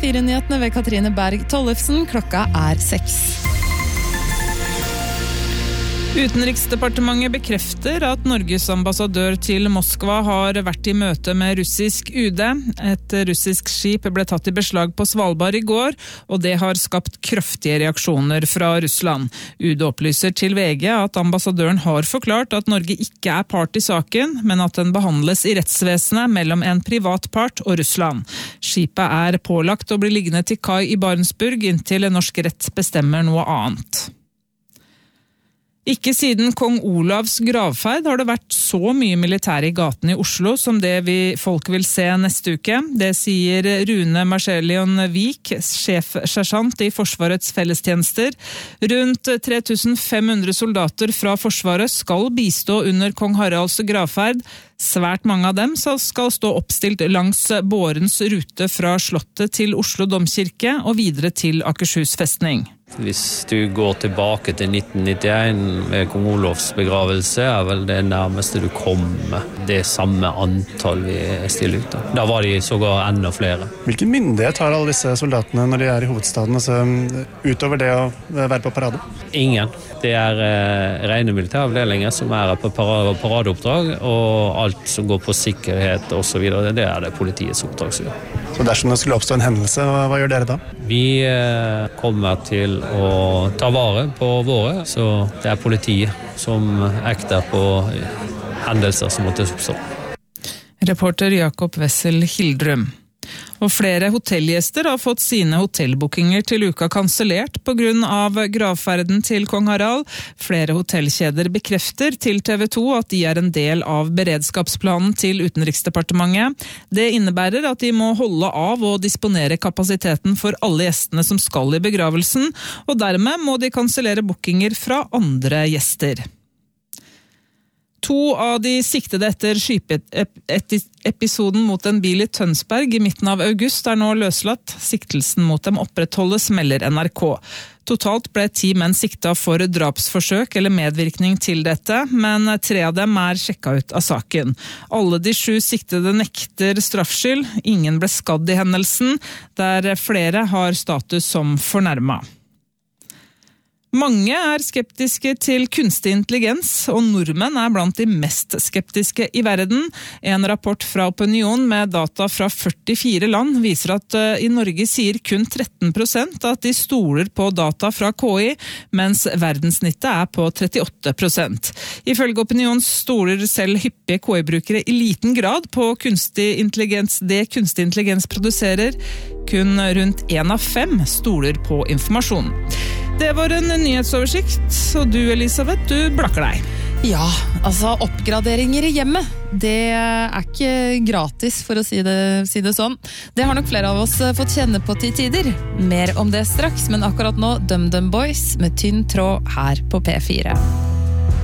P4-nyhetene ved Katrine Berg Tollefsen. Klokka 6. Utenriksdepartementet bekrefter at Norges ambassadør til Moskva har vært i møte med russisk UD. Et russisk skip ble tatt i beslag på Svalbard i går, og det har skapt kraftige reaksjoner fra Russland. UD opplyser til VG at ambassadøren har forklart at Norge ikke er part i saken, men at den behandles i rettsvesenet mellom en privat part og Russland. Skipet er pålagt å bli liggende til kai i Barentsburg inntil norsk rett bestemmer noe annet. Ikke siden kong Olavs gravferd har det vært så mye militære i gaten i Oslo som det folk vil se neste uke. Det sier Rune Marcelion Vik, sjefsersjant i Forsvarets fellestjenester. Rundt 3500 soldater fra Forsvaret skal bistå under kong Haralds gravferd. Svært mange av dem skal stå oppstilt langs bårens rute fra Slottet til Oslo Domkirke og videre til Akershus festning. Hvis du går tilbake til 1991 ved kong Olavs begravelse, er vel det nærmeste du kommer det samme antall vi stiller ut. Da var de sågar enda flere. Hvilken myndighet har alle disse soldatene når de er i hovedstaden, altså utover det å være på parade? Ingen. Det er rene militæravdelinger som er på paradeoppdrag, og alt som går på sikkerhet og så videre, det er det politiets oppdrag. Så dersom det skulle oppstå en hendelse, hva gjør dere da? Vi kommer til å ta vare på våre, så det er politiet som ekter på hendelser som måtte oppstå. Reporter Jakob Wessel Hildrum. Og flere hotellgjester har fått sine hotellbookinger til uka kansellert på grunn av gravferden til kong Harald. Flere hotellkjeder bekrefter til TV 2 at de er en del av beredskapsplanen til Utenriksdepartementet. Det innebærer at de må holde av og disponere kapasiteten for alle gjestene som skal i begravelsen, og dermed må de kansellere bookinger fra andre gjester. 2 av de siktede etter skyteepisoden mot en bil i Tønsberg i midten av august er nå løslatt. Siktelsen mot dem opprettholdes, melder NRK. Totalt ble 10 menn siktet for drapsforsøk eller medvirkning til dette, men 3 av dem er sjekket ut av saken. Alle de 7 siktede nekter straffskyld. Ingen ble skadd i hendelsen, der flere har status som fornærmet. Mange er skeptiske til kunstig intelligens, og nordmenn er blant de mest skeptiske i verden. En rapport fra Opinion med data fra 44 land viser at i Norge sier kun 13% at de stoler på data fra KI, mens verdenssnittet er på 38%. Ifølge Opinion stoler selv hyppige KI-brukere i liten grad på kunstig intelligens. Det kunstig intelligens produserer, kun rundt 1 av 5 stoler på informasjon. Det var en nyhetsoversikt, og du, Elisabeth, du blakker deg. Ja, altså oppgraderinger i hjemmet, det er ikke gratis, for å si det sånn. Det har nok flere av oss fått kjenne på til tider. Mer om det straks, men akkurat nå DumDum Boys med Tynn tråd her på P4.